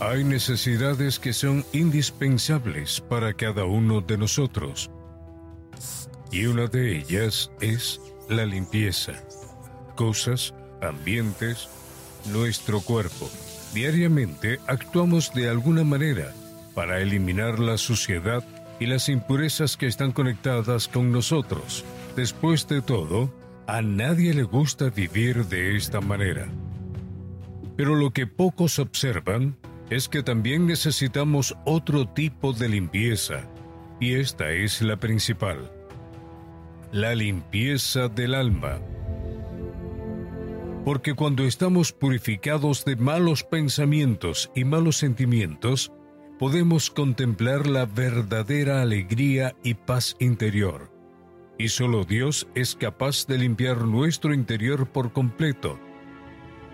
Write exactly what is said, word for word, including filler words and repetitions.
Hay necesidades que son indispensables para cada uno de nosotros, y una de ellas es la limpieza. Cosas, ambientes, nuestro cuerpo. Diariamente actuamos de alguna manera para eliminar la suciedad y las impurezas que están conectadas con nosotros. Después de todo, a nadie le gusta vivir de esta manera. Pero lo que pocos observan es que también necesitamos otro tipo de limpieza, y esta es la principal: la limpieza del alma. Porque cuando estamos purificados de malos pensamientos y malos sentimientos, podemos contemplar la verdadera alegría y paz interior. Y solo Dios es capaz de limpiar nuestro interior por completo,